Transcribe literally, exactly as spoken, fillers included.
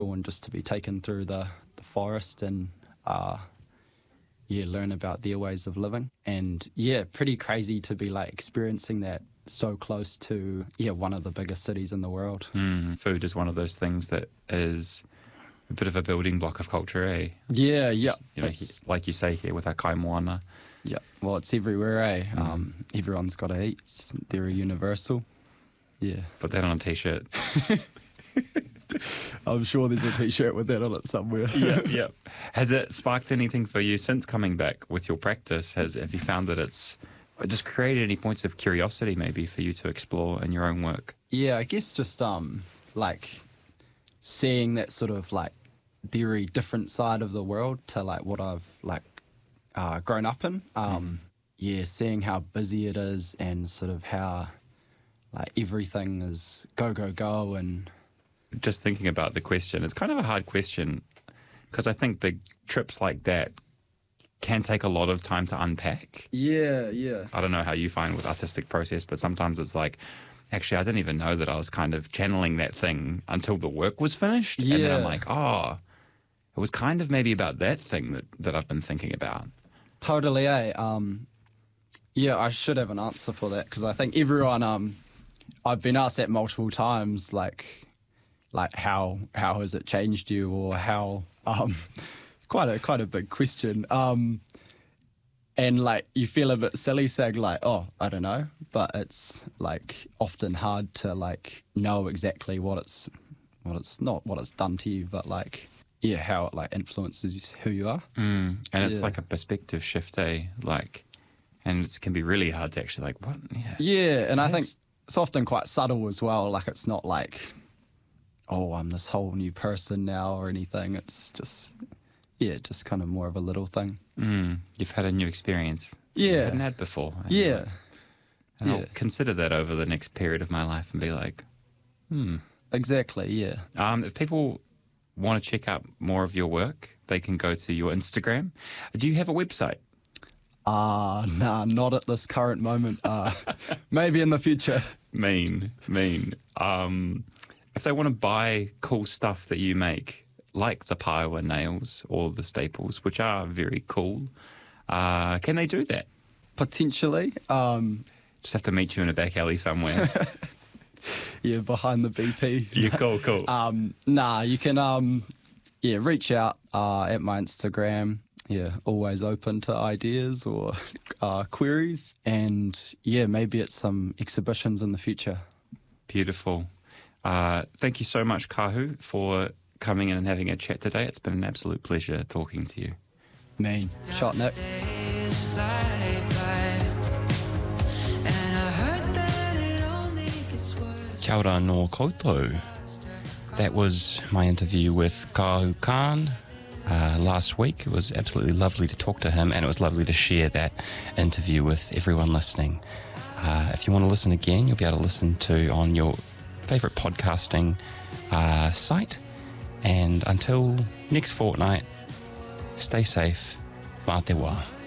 and just to be taken through the, the forest and uh, yeah, learn about their ways of living. And yeah, pretty crazy to be like experiencing that so close to yeah one of the biggest cities in the world. Mm, food is one of those things that is a bit of a building block of culture, eh? Yeah, yeah. You know, he, like you say here with our kai moana. Yeah, well, it's everywhere, eh? Mm. Um, everyone's got to eat. It's, they're universal. Yeah. Put that on a T-shirt. I'm sure there's a T-shirt with that on it somewhere. Yeah, yeah. Has it sparked anything for you since coming back with your practice? Has Have you found that it's just created any points of curiosity maybe for you to explore in your own work? Yeah, I guess just um like seeing that sort of like very different side of the world to like what I've like uh, grown up in. Um, mm. Yeah, seeing how busy it is and sort of how like everything is go, go, go. And just thinking about the question, it's kind of a hard question because I think big trips like that can take a lot of time to unpack. Yeah, yeah. I don't know how you find with artistic process, but sometimes it's like, actually, I didn't even know that I was kind of channeling that thing until the work was finished. Yeah. And then I'm like, oh, it was kind of maybe about that thing that, that I've been thinking about. Totally, eh? Um, yeah, I should have an answer for that because I think everyone, um, I've been asked that multiple times, like, like how how has it changed you, or how, um, quite a quite a big question. Um, and like you feel a bit silly saying like, oh, I don't know, but it's like often hard to like know exactly what it's what it's not what it's done to you, but like yeah, how it like influences who you are. Mm, and it's yeah. like a perspective shift, eh? Like, and it can be really hard to actually like what? Yeah, yeah, and I think it's often quite subtle as well. Like it's not like, oh, I'm this whole new person now or anything. It's just yeah, just kind of more of a little thing. Mm, you've had a new experience. Yeah, you hadn't had before. Yeah, like, and yeah. I'll consider that over the next period of my life and be like, hmm. Exactly. Yeah. Um, if people want to check out more of your work, they can go to your Instagram. Do you have a website? Ah, uh, nah, not at this current moment. Uh, maybe in the future. Mean, mean. Um, if they want to buy cool stuff that you make, like the Pāua nails or the staples, which are very cool, uh, can they do that? Potentially. Um, Just have to meet you in a back alley somewhere. Yeah, behind the B P. Yeah, cool, cool. um, nah, you can um, yeah, reach out uh, at my Instagram. Yeah, always open to ideas or uh, queries. And yeah, maybe at some exhibitions in the future. Beautiful. Uh, thank you so much, Kahu, for coming in and having a chat today. It's been an absolute pleasure talking to you. Mean. Shot, Nick. Kia ora no koutou. That was my interview with Kahu Khan uh, last week. It was absolutely lovely to talk to him, and it was lovely to share that interview with everyone listening. Uh, if you want to listen again, you'll be able to listen to on your favourite podcasting uh, site. And until next fortnight, stay safe. Mā te wā.